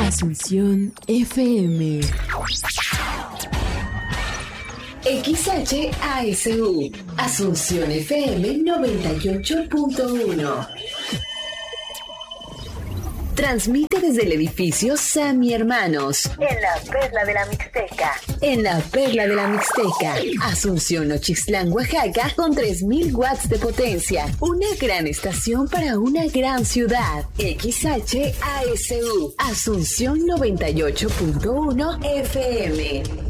Asunción FM. XHASU, Asunción FM 98.1. Transmite desde el edificio Sami Hermanos, en la Perla de la Mixteca. En la Perla de la Mixteca, Asunción, Ochitlán, Oaxaca, con 3.000 watts de potencia. Una gran estación para una gran ciudad. XHASU, Asunción 98.1 FM.